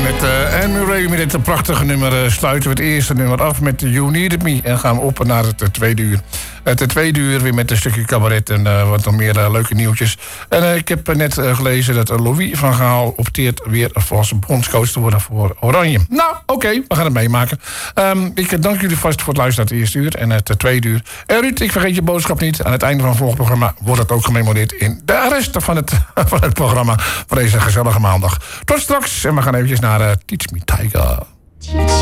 met Anne Murray met dit prachtige nummer sluiten we het eerste nummer af met You Needed Me. En gaan we op naar het tweede uur. Het tweede uur weer met een stukje cabaret en wat nog meer leuke nieuwtjes. En ik heb net gelezen dat Louis van Gaal opteert weer als bondscoach te worden voor Oranje. Nou, oké, we gaan het meemaken. Ik dank jullie vast voor het luisteren naar het eerste uur en het tweede uur. En Ruud, ik vergeet je boodschap niet. Aan het einde van het volgende programma wordt het ook gememoreerd in de rest van het programma van deze gezellige maandag. Tot straks en we gaan eventjes naar Teach Me Tiger.